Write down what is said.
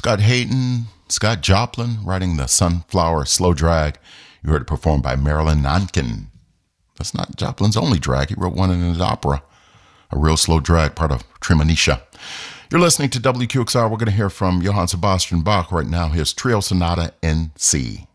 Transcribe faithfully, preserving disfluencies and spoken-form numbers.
Scott Hayden, Scott Joplin, writing the Sunflower Slow Drag. You heard it performed by Marilyn Nankin. That's not Joplin's only drag. He wrote one in his opera, a real slow drag, part of Tremonisha. You're listening to W Q X R. We're going to hear from Johann Sebastian Bach right now. His Trio Sonata in C.